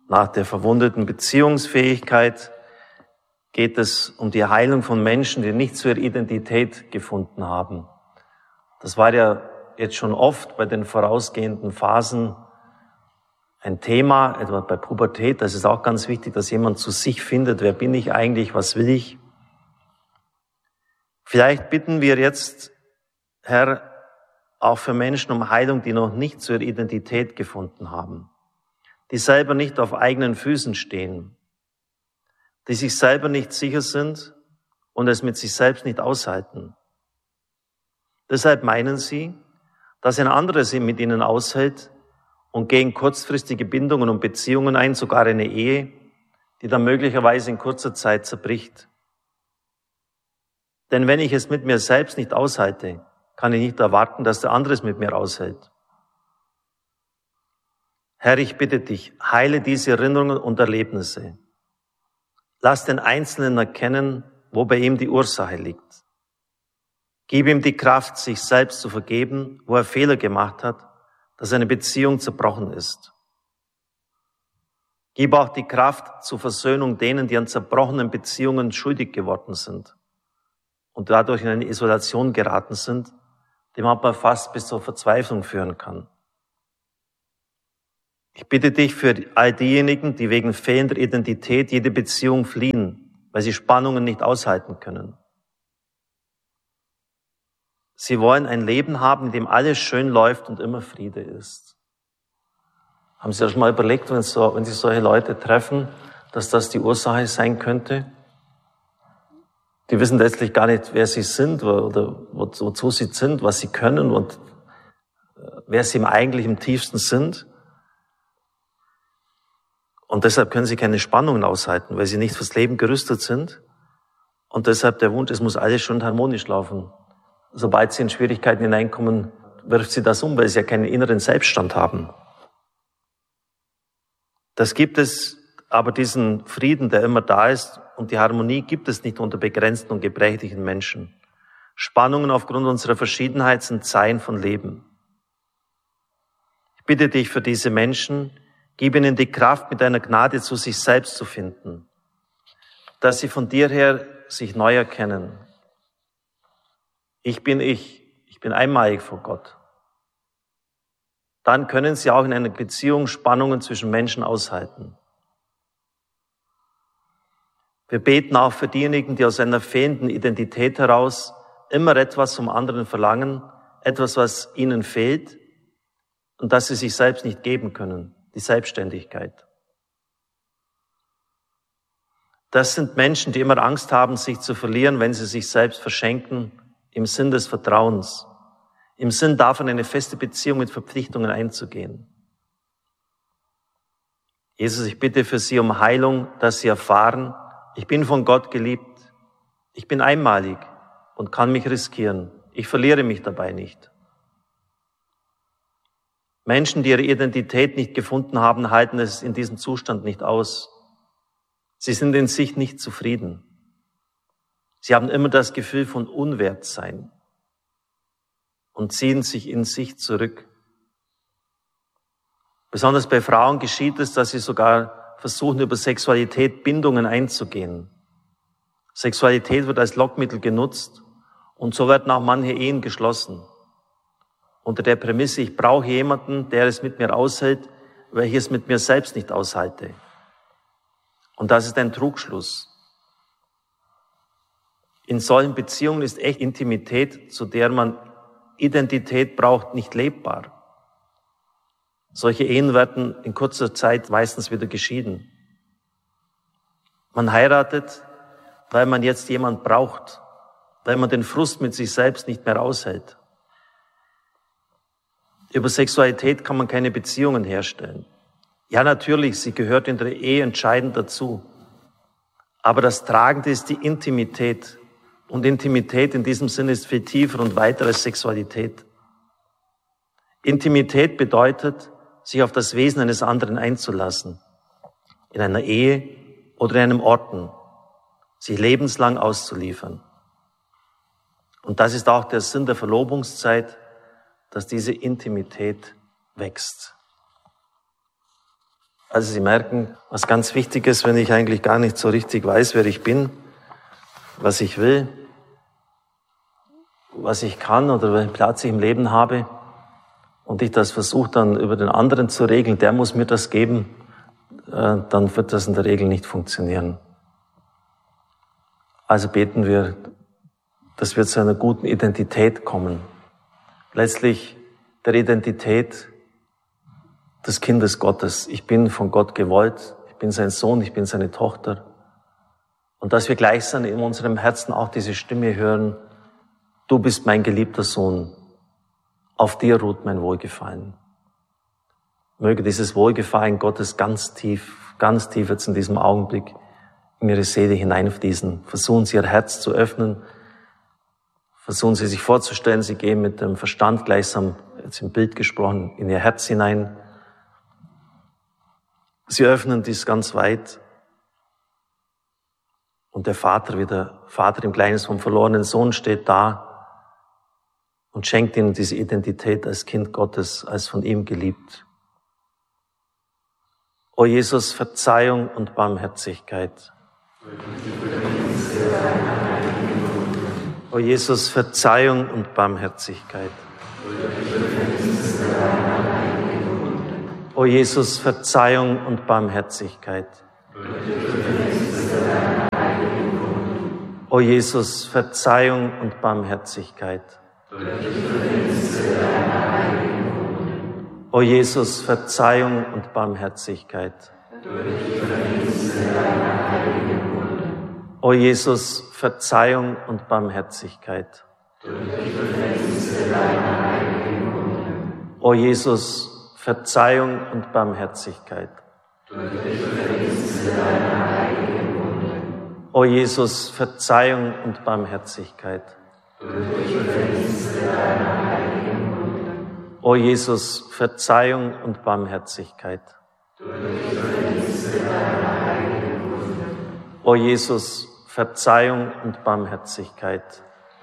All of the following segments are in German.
Nach der verwundeten Beziehungsfähigkeit geht es um die Heilung von Menschen, die nicht zu ihrer Identität gefunden haben. Das war ja jetzt schon oft bei den vorausgehenden Phasen ein Thema, etwa bei Pubertät. Das ist auch ganz wichtig, dass jemand zu sich findet. Wer bin ich eigentlich? Was will ich? Vielleicht bitten wir jetzt, Herr, auch für Menschen um Heilung, die noch nicht zu ihrer Identität gefunden haben, die selber nicht auf eigenen Füßen stehen, die sich selber nicht sicher sind und es mit sich selbst nicht aushalten. Deshalb meinen sie, dass ein anderer sie mit ihnen aushält und gehen kurzfristige Bindungen und Beziehungen ein, sogar eine Ehe, die dann möglicherweise in kurzer Zeit zerbricht. Denn wenn ich es mit mir selbst nicht aushalte, kann ich nicht erwarten, dass der andere es mit mir aushält. Herr, ich bitte dich, heile diese Erinnerungen und Erlebnisse. Lass den Einzelnen erkennen, wo bei ihm die Ursache liegt. Gib ihm die Kraft, sich selbst zu vergeben, wo er Fehler gemacht hat, dass eine Beziehung zerbrochen ist. Gib auch die Kraft zur Versöhnung denen, die an zerbrochenen Beziehungen schuldig geworden sind und dadurch in eine Isolation geraten sind, die manchmal fast bis zur Verzweiflung führen kann. Ich bitte dich für all diejenigen, die wegen fehlender Identität jede Beziehung fliehen, weil sie Spannungen nicht aushalten können. Sie wollen ein Leben haben, in dem alles schön läuft und immer Friede ist. Haben Sie das schon mal überlegt, wenn Sie solche Leute treffen, dass das die Ursache sein könnte? Die wissen letztlich gar nicht, wer sie sind oder wozu sie sind, was sie können und wer sie eigentlich im tiefsten sind. Und deshalb können sie keine Spannungen aushalten, weil sie nicht fürs Leben gerüstet sind. Und deshalb der Wunsch, es muss alles schön harmonisch laufen. Sobald sie in Schwierigkeiten hineinkommen, wirft sie das um, weil sie ja keinen inneren Selbststand haben. Das gibt es, aber diesen Frieden, der immer da ist, und die Harmonie gibt es nicht unter begrenzten und gebrechlichen Menschen. Spannungen aufgrund unserer Verschiedenheit sind Zeichen von Leben. Ich bitte dich für diese Menschen, gib ihnen die Kraft, mit deiner Gnade zu sich selbst zu finden, dass sie von dir her sich neu erkennen. Ich bin einmalig vor Gott. Dann können sie auch in einer Beziehung Spannungen zwischen Menschen aushalten. Wir beten auch für diejenigen, die aus einer fehlenden Identität heraus immer etwas vom anderen verlangen, etwas, was ihnen fehlt und das sie sich selbst nicht geben können, die Selbstständigkeit. Das sind Menschen, die immer Angst haben, sich zu verlieren, wenn sie sich selbst verschenken, im Sinn des Vertrauens, im Sinn davon, eine feste Beziehung mit Verpflichtungen einzugehen. Jesus, ich bitte für sie um Heilung, dass sie erfahren, ich bin von Gott geliebt, ich bin einmalig und kann mich riskieren, ich verliere mich dabei nicht. Menschen, die ihre Identität nicht gefunden haben, halten es in diesem Zustand nicht aus. Sie sind in sich nicht zufrieden. Sie haben immer das Gefühl von Unwertsein und ziehen sich in sich zurück. Besonders bei Frauen geschieht es, dass sie sogar versuchen, über Sexualität Bindungen einzugehen. Sexualität wird als Lockmittel genutzt und so werden auch manche Ehen geschlossen. Unter der Prämisse, ich brauche jemanden, der es mit mir aushält, weil ich es mit mir selbst nicht aushalte. Und das ist ein Trugschluss. In solchen Beziehungen ist echt Intimität, zu der man Identität braucht, nicht lebbar. Solche Ehen werden in kurzer Zeit meistens wieder geschieden. Man heiratet, weil man jetzt jemand braucht, weil man den Frust mit sich selbst nicht mehr aushält. Über Sexualität kann man keine Beziehungen herstellen. Ja, natürlich, sie gehört in der Ehe entscheidend dazu. Aber das Tragende ist die Intimität. Und Intimität in diesem Sinne ist viel tiefer und weiter als Sexualität. Intimität bedeutet, sich auf das Wesen eines anderen einzulassen. In einer Ehe oder in einem Orten. Sich lebenslang auszuliefern. Und das ist auch der Sinn der Verlobungszeit, dass diese Intimität wächst. Also Sie merken, was ganz wichtig ist, wenn ich eigentlich gar nicht so richtig weiß, wer ich bin, was ich will, was ich kann oder welchen Platz ich im Leben habe und ich das versuche dann über den anderen zu regeln, der muss mir das geben, dann wird das in der Regel nicht funktionieren. Also beten wir, dass wir zu einer guten Identität kommen. Letztlich der Identität des Kindes Gottes. Ich bin von Gott gewollt, ich bin sein Sohn, ich bin seine Tochter. Und dass wir gleichsam in unserem Herzen auch diese Stimme hören, du bist mein geliebter Sohn, auf dir ruht mein Wohlgefallen. Möge dieses Wohlgefallen Gottes ganz tief jetzt in diesem Augenblick in ihre Seele hineinfließen. Versuchen Sie, Ihr Herz zu öffnen. Versuchen Sie, sich vorzustellen, Sie gehen mit dem Verstand gleichsam, jetzt im Bild gesprochen, in Ihr Herz hinein. Sie öffnen dies ganz weit. Und der Vater, wie der Vater im Gleichnis vom verlorenen Sohn, steht da und schenkt ihnen diese Identität als Kind Gottes, als von ihm geliebt. O Jesus, Verzeihung und Barmherzigkeit. O Jesus, Verzeihung und Barmherzigkeit. O Jesus, Verzeihung und Barmherzigkeit. O Jesus, Verzeihung und Barmherzigkeit. O Jesus, Verzeihung und Barmherzigkeit. O Jesus, Verzeihung und Barmherzigkeit. O Jesus, Verzeihung und Barmherzigkeit. O Jesus, Verzeihung und Barmherzigkeit. O Jesus, Verzeihung und Barmherzigkeit. O Jesus, Verzeihung und Barmherzigkeit.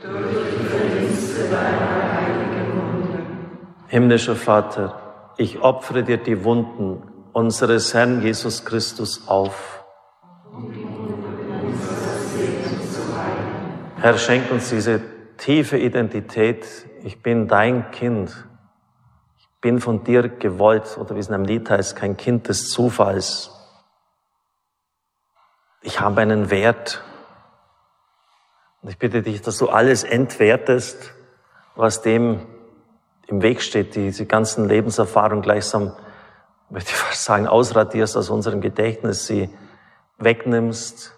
Himmlischer Vater, ich opfere dir die Wunden unseres Herrn Jesus Christus auf. Herr, schenk uns diese tiefe Identität. Ich bin dein Kind. Ich bin von dir gewollt, oder wie es in einem Lied heißt, kein Kind des Zufalls. Ich habe einen Wert. Und ich bitte dich, dass du alles entwertest, was dem im Weg steht, diese ganzen Lebenserfahrungen gleichsam, möchte ich fast sagen, ausradierst aus unserem Gedächtnis, sie wegnimmst,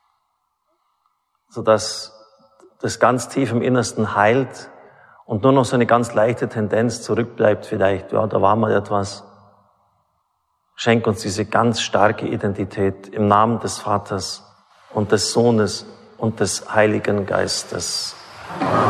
sodass das ganz tief im Innersten heilt und nur noch so eine ganz leichte Tendenz zurückbleibt vielleicht. Ja, da war mal etwas. Schenk uns diese ganz starke Identität im Namen des Vaters und des Sohnes und des Heiligen Geistes.